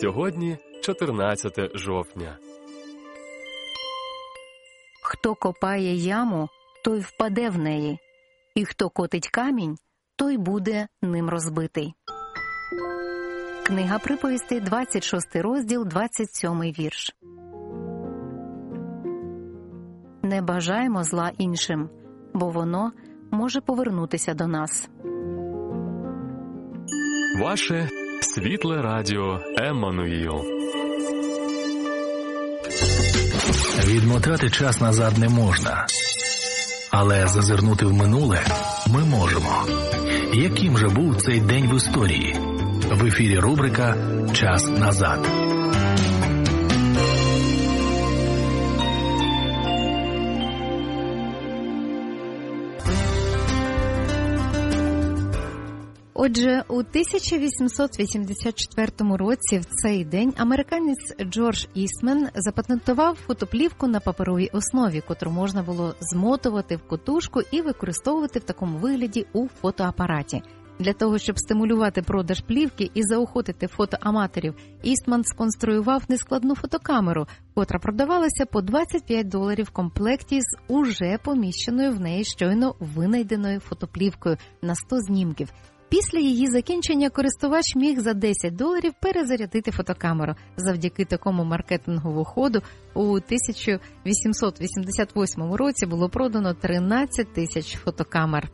Сьогодні 14 жовтня. Хто копає яму, той впаде в неї, і хто котить камінь, той буде ним розбитий. Книга приповістей, 26 розділ, 27 вірш. Не бажаємо зла іншим, бо воно може повернутися до нас. Ваше світле радіо Еммануїл. Відмотати час назад не можна, але зазирнути в минуле ми можемо. Яким же був цей день в історії? В ефірі рубрика «Час назад». Отже, у 1884 році в цей день американець Джордж Істмен запатентував фотоплівку на паперовій основі, котру можна було змотувати в котушку і використовувати в такому вигляді у фотоапараті. Для того, щоб стимулювати продаж плівки і заохотити фотоаматорів, Істман сконструював нескладну фотокамеру, котра продавалася по $25 в комплекті з уже поміщеною в неї щойно винайденою фотоплівкою на 100 знімків. Після її закінчення користувач міг за $10 перезарядити фотокамеру. Завдяки такому маркетинговому ходу у 1888 році було продано 13 тисяч фотокамер.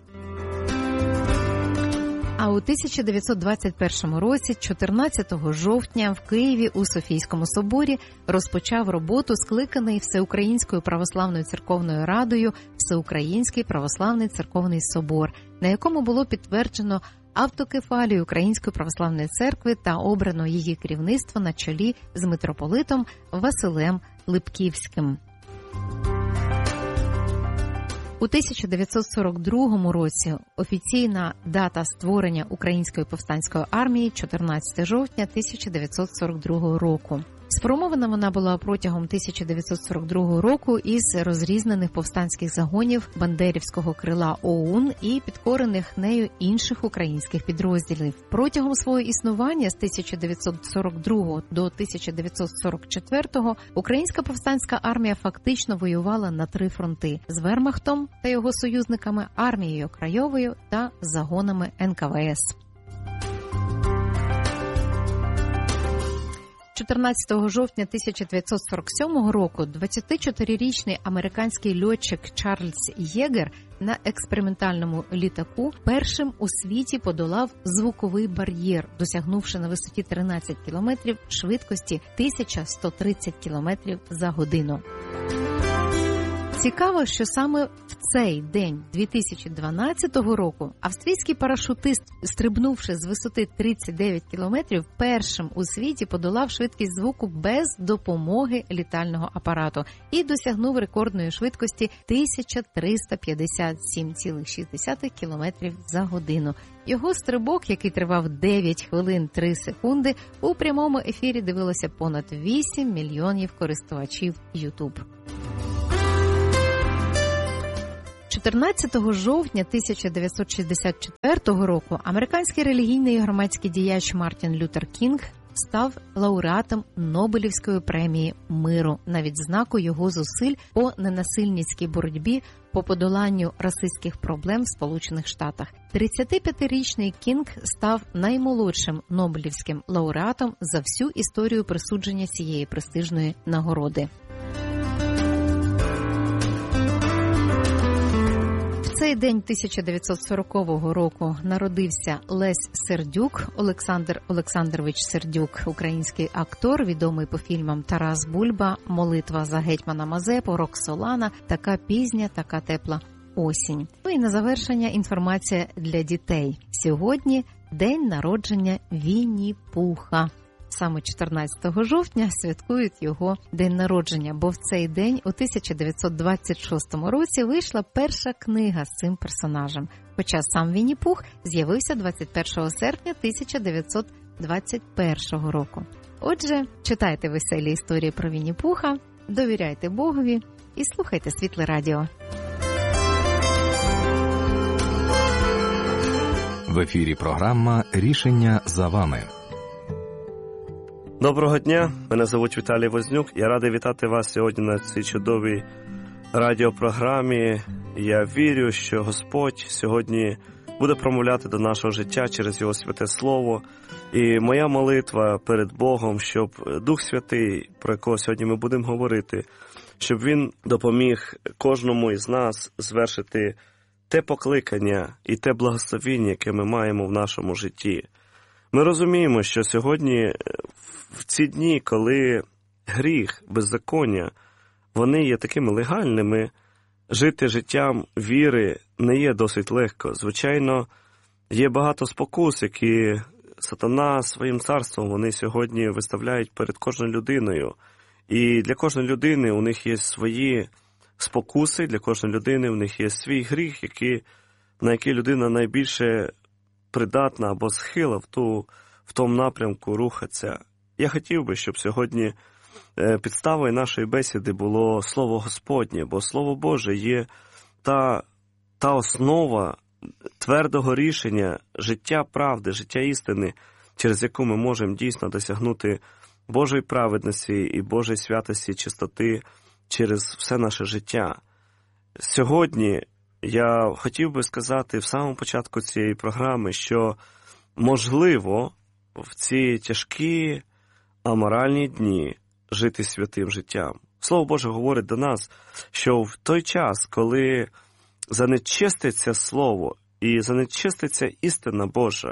А у 1921 році, 14 жовтня, в Києві у Софійському соборі розпочав роботу скликаний Всеукраїнською православною церковною радою Всеукраїнський православний церковний собор, на якому було підтверджено автокефалію Української православної церкви та обрано її керівництво на чолі з митрополитом Василем Липківським. У 1942 році офіційна дата створення Української повстанської армії – 14 жовтня 1942 року. Сформована вона була протягом 1942 року із розрізнених повстанських загонів бандерівського крила ОУН і підкорених нею інших українських підрозділів. Протягом свого існування з 1942 до 1944 Українська повстанська армія фактично воювала на 3 фронти – з Вермахтом та його союзниками, армією Крайовою та загонами НКВС. 14 жовтня 1947 року 24-річний американський льотчик Чарльз Єгер на експериментальному літаку першим у світі подолав звуковий бар'єр, досягнувши на висоті 13 кілометрів швидкості 1130 кілометрів за годину. Цікаво, що саме в цей день 2012 року австрійський парашутист, стрибнувши з висоти 39 кілометрів, першим у світі подолав швидкість звуку без допомоги літального апарату і досягнув рекордної швидкості 1357,6 кілометрів за годину. Його стрибок, який тривав 9 хвилин 3 секунди, у прямому ефірі дивилося понад 8 мільйонів користувачів YouTube. 14 жовтня 1964 року американський релігійний і громадський діяч Мартін Лютер Кінг став лауреатом Нобелівської премії миру на відзнаку його зусиль по ненасильницькій боротьбі по подоланню расистських проблем в Сполучених Штатах. 35-річний Кінг став наймолодшим Нобелівським лауреатом за всю історію присудження цієї престижної нагороди. В цей день 1940 року народився Лесь Сердюк, Олександр Олександрович Сердюк, український актор, відомий по фільмам «Тарас Бульба», «Молитва за гетьмана Мазепу», «Роксолана», «Така пізня, така тепла осінь». Ну і на завершення інформація для дітей. Сьогодні день народження Вінні-Пуха. Саме 14 жовтня святкують його день народження, бо в цей день у 1926 році вийшла перша книга з цим персонажем. Хоча сам Вінні-Пух з'явився 21 серпня 1921 року. Отже, читайте веселі історії про Вінні-Пуха, довіряйте Богові і слухайте Світле радіо. В ефірі програма «Рішення за вами». Доброго дня, мене звуть Віталій Вознюк. Я радий вітати вас сьогодні на цій чудовій радіопрограмі. Я вірю, що Господь сьогодні буде промовляти до нашого життя через Його святе Слово. І моя молитва перед Богом, щоб Дух Святий, про якого сьогодні ми будемо говорити, щоб Він допоміг кожному із нас звершити те покликання і те благословіння, яке ми маємо в нашому житті. Ми розуміємо, що сьогодні, в ці дні, коли гріх, беззаконня, вони є такими легальними, жити життям віри не є досить легко. Звичайно, є багато спокус, які сатана своїм царством вони сьогодні виставляють перед кожною людиною. І для кожної людини у них є свої спокуси, для кожної людини у них є свій гріх, на який людина найбільше придатна або схила в тому напрямку рухатися. Я хотів би, щоб сьогодні підставою нашої бесіди було Слово Господнє, бо Слово Боже є та основа твердого рішення життя правди, життя істини, через яку ми можемо дійсно досягнути Божої праведності і Божої святості, чистоти через все наше життя. Сьогодні я хотів би сказати в самому початку цієї програми, що можливо в ці тяжкі аморальні дні жити святим життям. Слово Боже говорить до нас, що в той час, коли занечиститься Слово і занечиститься істина Божа,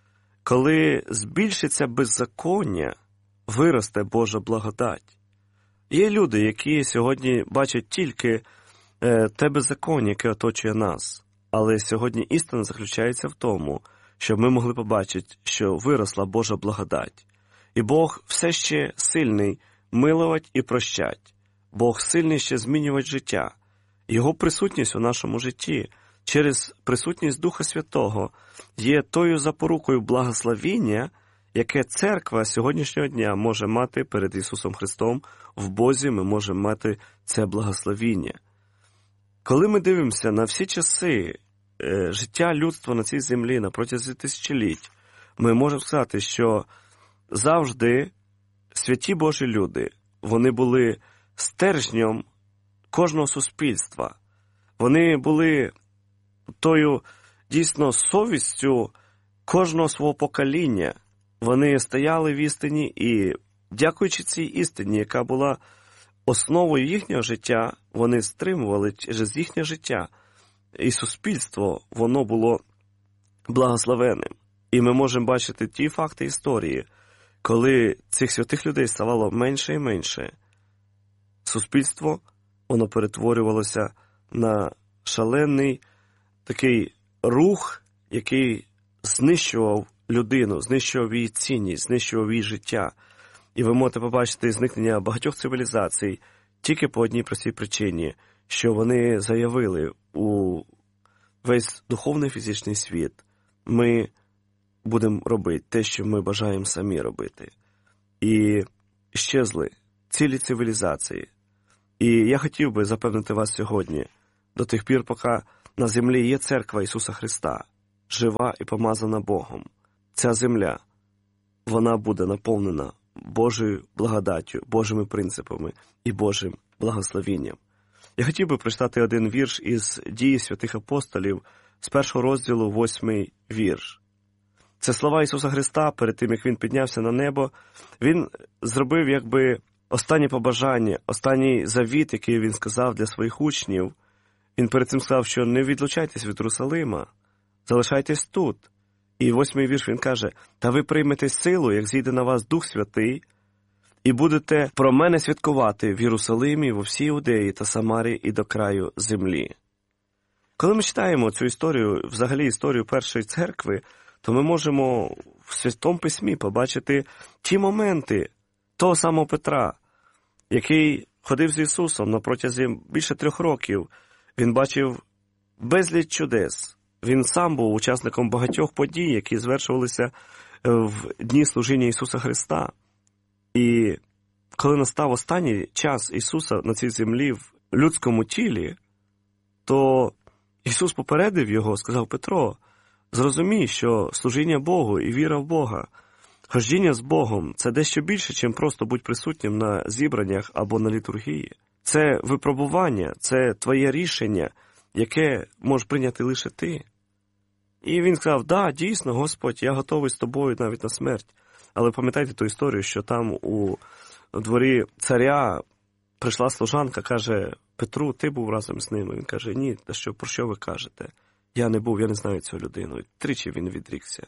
коли збільшиться беззаконня, виросте Божа благодать. Є люди, які сьогодні бачать тільки те беззаконня, яке оточує нас. Але сьогодні істина заключається в тому, щоб ми могли побачити, що виросла Божа благодать. І Бог все ще сильний милувати і прощать. Бог сильний ще змінювати життя. Його присутність у нашому житті через присутність Духа Святого є тою запорукою благословіння, яке церква сьогоднішнього дня може мати перед Ісусом Христом. В Бозі ми можемо мати це благословіння. Коли ми дивимося на всі часи життя людства на цій землі на протязі тисячоліть, ми можемо сказати, що завжди святі Божі люди, вони були стержнем кожного суспільства. Вони були тою дійсно совістю кожного свого покоління. Вони стояли в істині і, дякуючи цій істині, яка була основою їхнього життя, вони стримували через їхнє життя. І суспільство, воно було благословенним. І ми можемо бачити ті факти історії, коли цих святих людей ставало менше і менше. Суспільство, воно перетворювалося на шалений такий рух, який знищував людину, знищував її цінність, знищував її життя. І ви можете побачити зникнення багатьох цивілізацій тільки по одній простій причині, що вони заявили у весь духовний фізичний світ, ми будемо робити те, що ми бажаємо самі робити. І щезли цілі цивілізації. І я хотів би запевнити вас сьогодні, до тих пір, поки на землі є церква Ісуса Христа, жива і помазана Богом. Ця земля, вона буде наповнена Божою благодаттю, Божими принципами і Божим благословінням. Я хотів би прочитати один вірш із «Дії святих апостолів» з 1 розділу, 8 вірш. Це слова Ісуса Христа перед тим, як Він піднявся на небо. Він зробив якби останнє побажання, останній завіт, який Він сказав для своїх учнів. Він перед цим сказав, що не відлучайтесь від Єрусалима, залишайтесь тут. І 8 вірш він каже: «Та ви приймете силу, як зійде на вас Дух Святий, і будете про мене святкувати в Єрусалимі, во всій Іудеї та Самарії і до краю землі». Коли ми читаємо цю історію, взагалі історію першої церкви, то ми можемо в Святому Письмі побачити ті моменти того самого Петра, який ходив з Ісусом на протязі більше 3 років. Він бачив безліч чудес. Він сам був учасником багатьох подій, які звершувалися в дні служіння Ісуса Христа. І коли настав останній час Ісуса на цій землі в людському тілі, то Ісус попередив його, сказав: «Петро, зрозумій, що служіння Богу і віра в Бога Хождіння з Богом – це дещо більше, ніж просто бути присутнім на зібраннях або на літургії. Це випробування, це твоє рішення, яке можеш прийняти лише ти. І він сказав, да, дійсно, Господь, я готовий з тобою навіть на смерть. Але пам'ятайте ту історію, що там у дворі царя прийшла служанка, каже, Петру, ти був разом з ними? Він каже, ні, та про що ви кажете? Я не був, я не знаю цю людину. І тричі він відрікся.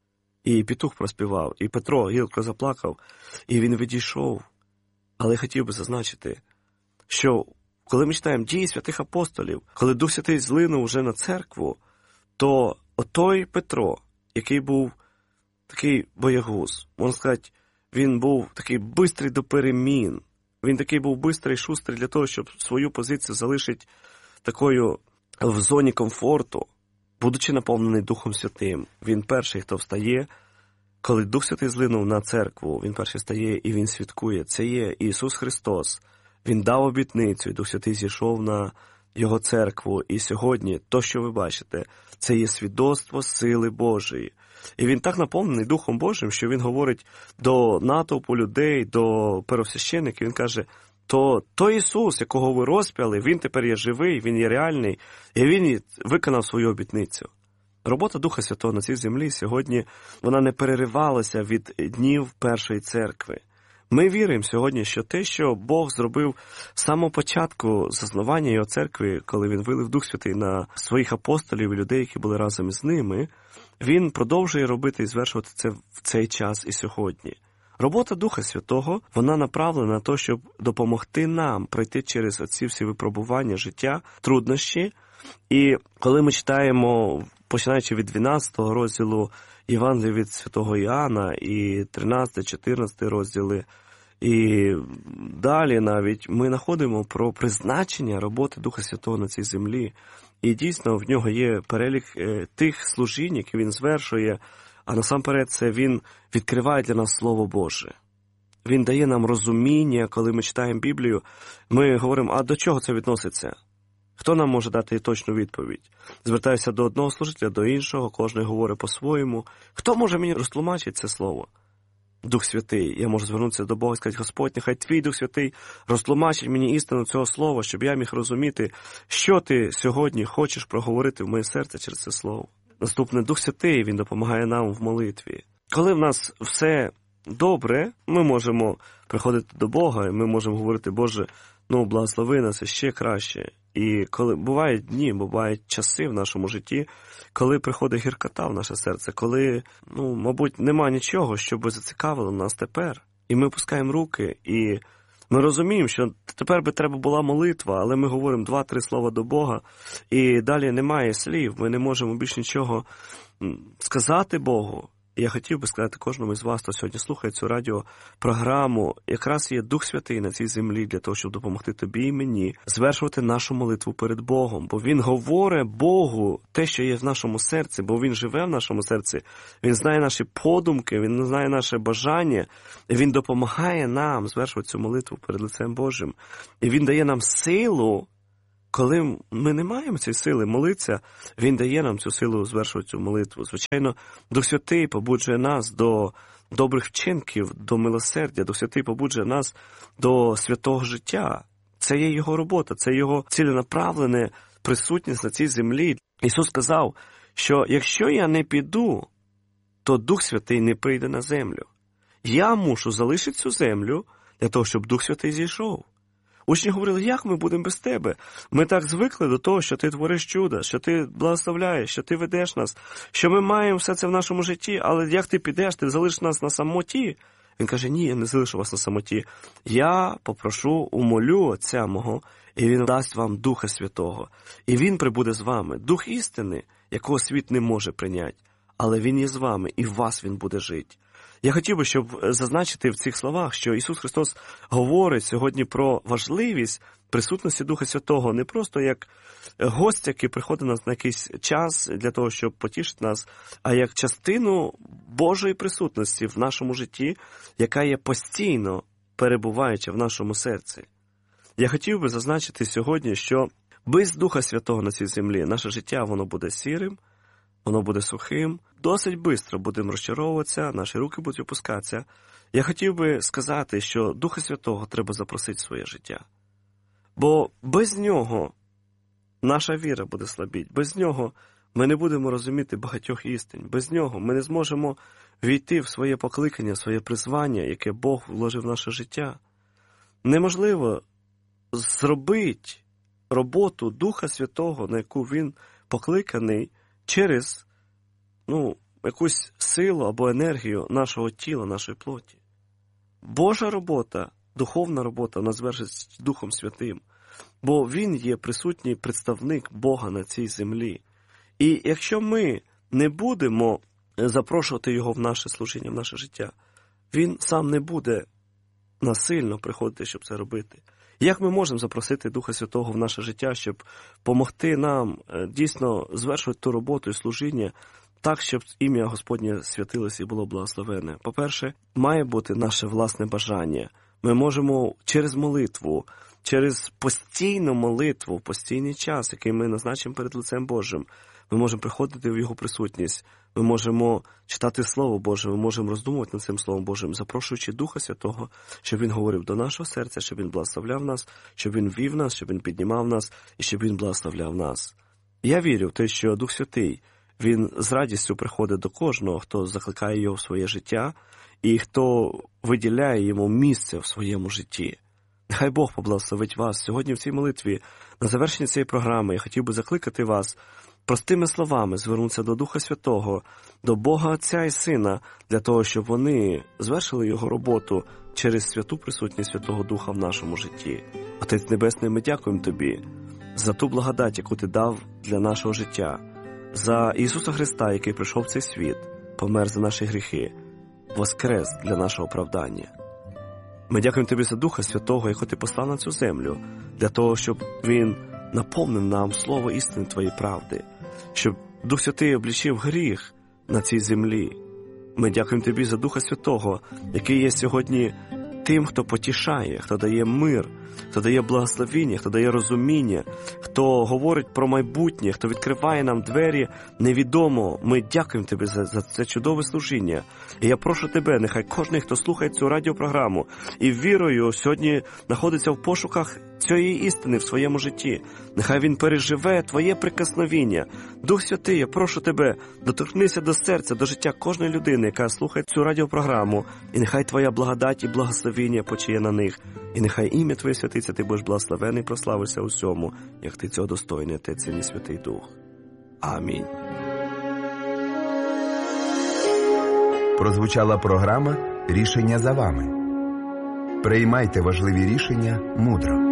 І петух проспівав, і Петро гілко заплакав, і він відійшов. Але я хотів би зазначити, що коли ми читаємо дії святих апостолів, коли Дух Святий злинув вже на церкву, то отой Петро, який був такий боягуз, можна сказати, він був такий бистрий до перемін, він такий був бистрий, шустрий для того, щоб свою позицію залишити такою в зоні комфорту, будучи наповнений Духом Святим. Він перший, хто встає, коли Дух Святий злинув на церкву, він перший стає і він святкує. Це є Ісус Христос. Він дав обітницю, і Дух Святий зійшов на Його церкву. І сьогодні, то, що ви бачите, це є свідоцтво сили Божої. І він так наповнений Духом Божим, що він говорить до натовпу людей, до первосвящеників, він каже, то Ісус, якого ви розп'яли, Він тепер є живий, Він є реальний, і Він виконав свою обітницю. Робота Духа Святого на цій землі сьогодні, вона не переривалася від днів першої церкви. Ми віримо сьогодні, що те, що Бог зробив з самого початку заснування Його церкви, коли Він вилив Дух Святий на своїх апостолів і людей, які були разом із ними, Він продовжує робити і звершувати це в цей час і сьогодні. Робота Духа Святого, вона направлена на те, щоб допомогти нам пройти через оці всі випробування життя, труднощі. І коли ми читаємо, починаючи від 12 розділу Євангелія від святого Іоанна, і 13-14 розділи, і далі навіть ми знаходимо про призначення роботи Духа Святого на цій землі. І дійсно в нього є перелік тих служінь, які він звершує, а насамперед це він відкриває для нас Слово Боже. Він дає нам розуміння, коли ми читаємо Біблію, ми говоримо, а до чого це відноситься? Хто нам може дати точну відповідь? Звертаюся до одного служителя, до іншого, кожен говорить по-своєму. Хто може мені розтлумачити це слово? Дух Святий. Я можу звернутися до Бога і сказати, Господь, нехай Твій Дух Святий розтлумачить мені істину цього слова, щоб я міг розуміти, що Ти сьогодні хочеш проговорити в моє серце через це слово. Наступне, Дух Святий, Він допомагає нам в молитві. Коли в нас все добре, ми можемо приходити до Бога, і ми можемо говорити, Боже, благослови нас ще краще. І коли бувають дні, бувають часи в нашому житті, коли приходить гіркота в наше серце, коли, мабуть, нема нічого, що би зацікавило нас тепер. І ми пускаємо руки, і ми розуміємо, що тепер би треба була молитва, але ми говоримо 2-3 слова до Бога, і далі немає слів, ми не можемо більш нічого сказати Богу. І я хотів би сказати кожному із вас, хто сьогодні слухає цю радіопрограму, якраз є Дух Святий на цій землі для того, щоб допомогти тобі і мені звершувати нашу молитву перед Богом. Бо Він говорить Богу те, що є в нашому серці, бо Він живе в нашому серці, Він знає наші подумки, Він знає наше бажання, і Він допомагає нам звершувати цю молитву перед лицем Божим. І Він дає нам силу. Коли ми не маємо цієї сили молитися, Він дає нам цю силу звершувати цю молитву. Звичайно, Дух Святий побуджує нас до добрих вчинків, до милосердя. Дух Святий побуджує нас до святого життя. Це є Його робота, це Його ціленаправлена присутність на цій землі. Ісус сказав, що якщо я не піду, то Дух Святий не прийде на землю. Я мушу залишити цю землю для того, щоб Дух Святий зійшов. Учні говорили, як ми будемо без тебе? Ми так звикли до того, що ти твориш чудо, що ти благословляєш, що ти ведеш нас, що ми маємо все це в нашому житті, але як ти підеш, ти залишиш нас на самоті? Він каже, ні, я не залишу вас на самоті. Я попрошу, умолю Отця мого, і Він дасть вам Духа Святого. І Він прибуде з вами. Дух істини, якого світ не може прийняти, але Він є з вами, і в вас Він буде жити. Я хотів би, щоб зазначити в цих словах, що Ісус Христос говорить сьогодні про важливість присутності Духа Святого не просто як гость, який приходить на якийсь час для того, щоб потішити нас, а як частину Божої присутності в нашому житті, яка є постійно перебуваюча в нашому серці. Я хотів би зазначити сьогодні, що без Духа Святого на цій землі наше життя, воно буде сірим, воно буде сухим, досить швидко будемо розчаровуватися, наші руки будуть опускатися. Я хотів би сказати, що Духа Святого треба запросити в своє життя. Бо без нього наша віра буде слабіть, без нього ми не будемо розуміти багатьох істин, без нього ми не зможемо війти в своє покликання, в своє призвання, яке Бог вложив в наше життя. Неможливо зробити роботу Духа Святого, на яку він покликаний, через якусь силу або енергію нашого тіла, нашої плоті. Божа робота, духовна робота, вона звершиться Духом Святим, бо Він є присутній представник Бога на цій землі. І якщо ми не будемо запрошувати Його в наше служіння, в наше життя, Він сам не буде насильно приходити, щоб це робити. Як ми можемо запросити Духа Святого в наше життя, щоб допомогти нам дійсно звершувати ту роботу і служіння так, щоб ім'я Господнє святилося і було благословене? По-перше, має бути наше власне бажання. Ми можемо через молитву, через постійну молитву, в постійний час, який ми назначимо перед лицем Божим, ми можемо приходити в Його присутність, ми можемо читати Слово Боже, ми можемо роздумувати над цим Словом Божим, запрошуючи Духа Святого, щоб Він говорив до нашого серця, щоб Він благословляв нас, щоб Він вів нас, щоб Він піднімав нас і щоб Він благословляв нас. Я вірю в те, що Дух Святий, Він з радістю приходить до кожного, хто закликає його в своє життя і хто виділяє йому місце в своєму житті. Нехай Бог поблагословить вас. Сьогодні в цій молитві, на завершенні цієї програми, я хотів би закликати вас простими словами звернутися до Духа Святого, до Бога Отця і Сина, для того, щоб вони звершили Його роботу через святу присутність Святого Духа в нашому житті. Отець Небесний, ми дякуємо Тобі за ту благодать, яку Ти дав для нашого життя, за Ісуса Христа, який прийшов в цей світ, помер за наші гріхи, воскрес для нашого оправдання. Ми дякуємо Тобі за Духа Святого, якого Ти послав на цю землю, для того, щоб Він наповнив нам слово істини Твоєї правди, щоб Дух Святий облічив гріх на цій землі. Ми дякуємо Тобі за Духа Святого, який є сьогодні тим, хто потішає, хто дає мир, хто дає благословіння, хто дає розуміння, хто говорить про майбутнє, хто відкриває нам двері невідомо. Ми дякуємо Тобі за це чудове служіння. І я прошу Тебе, нехай кожен, хто слухає цю радіопрограму і вірою сьогодні знаходиться в пошуках цієї істини в своєму житті, нехай він переживе Твоє прикосновіння. Дух Святий, я прошу Тебе, доторкнися до серця, до життя кожної людини, яка слухає цю радіопрограму, і нехай Твоя благодать і благословіння почиє на них. І нехай ім'я Твоє святиться, Ти будеш благословений і прославишся усьому, як Ти цього достойний, Отець і Святий Дух. Амінь. Прозвучала програма «Рішення за вами». Приймайте важливі рішення мудро.